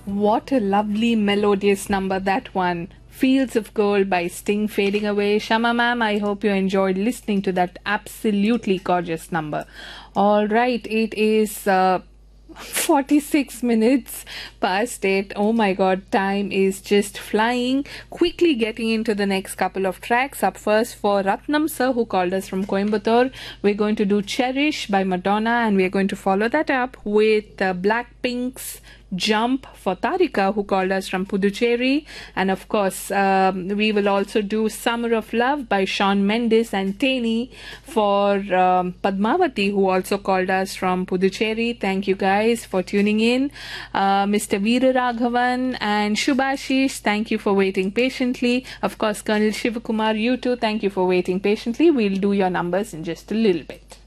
What a lovely melodious number that one. Fields of Gold by Sting fading away. Shama ma'am, I hope you enjoyed listening to that absolutely gorgeous number. All right, it is 46 minutes past 8. Oh my god, time is just flying. Quickly getting into the next couple of tracks. Up first for Ratnam sir, who called us from Coimbatore, we're going to do Cherish by Madonna, and we're going to follow that up with Blackpink's Jump for Tarika, who called us from Puducherry, and of course we will also do Summer of Love by Shawn Mendes and Tani for Padmavati, who also called us from Puducherry. Thank you guys for tuning in. Mr. Veera Raghavan and Shubhashish, thank you for waiting patiently. Of course, Colonel Shivakumar, you too, thank you for waiting patiently. We'll do your numbers in just a little bit.